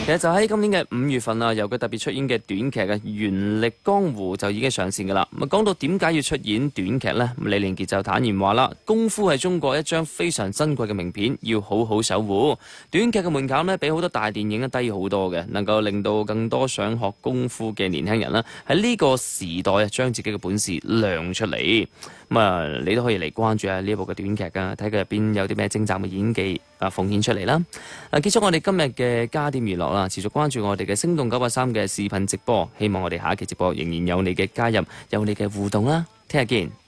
其實就喺今年嘅5月份啊，由佢特別出演嘅短劇嘅《原力江湖》就已經上線㗎啦。咁講到點解要出演短劇呢？李連杰就坦言話啦，功夫係中國一張非常珍貴嘅名片，要好好守護。短劇嘅門檻呢，比好多大電影低好多嘅，能夠令到更多想學功夫嘅年輕人啦，喺呢個時代啊，將自己嘅本事亮出嚟。咁啊，你都可以嚟關注下呢部嘅短劇啊，睇佢入邊有啲咩精湛嘅演技奉獻出嚟啦。結束我哋今日嘅加點娛樂啦，持續關注我哋嘅星動983嘅視頻直播，希望我哋下一期直播仍然有你嘅加入，有你嘅互動啦。聽日見。